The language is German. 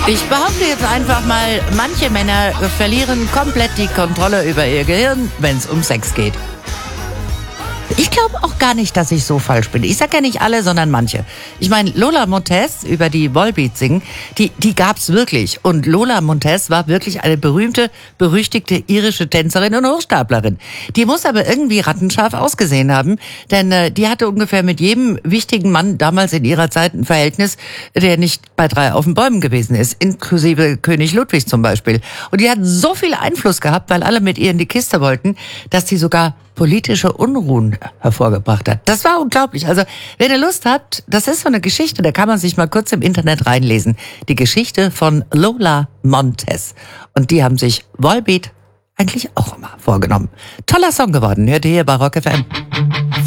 Ich behaupte jetzt einfach mal, manche Männer verlieren komplett die Kontrolle über ihr Gehirn, wenn es um Sex geht. Ich glaube auch gar nicht, dass ich so falsch bin. Ich sag ja nicht alle, sondern manche. Ich meine, Lola Montez, über die Volbeat singen, die gab's wirklich. Und Lola Montez war wirklich eine berühmte, berüchtigte irische Tänzerin und Hochstaplerin. Die muss aber irgendwie rattenscharf ausgesehen haben, denn die hatte ungefähr mit jedem wichtigen Mann damals in ihrer Zeit ein Verhältnis, der nicht bei 3 auf den Bäumen gewesen ist, inklusive König Ludwig zum Beispiel. Und die hat so viel Einfluss gehabt, weil alle mit ihr in die Kiste wollten, dass sie sogar politische Unruhen hervorgebracht hat. Das war unglaublich. Also, wenn ihr Lust habt, das ist so eine Geschichte, da kann man sich mal kurz im Internet reinlesen. Die Geschichte von Lola Montez. Und die haben sich Volbeat eigentlich auch immer vorgenommen. Toller Song geworden. Hört ihr hier bei Rock FM.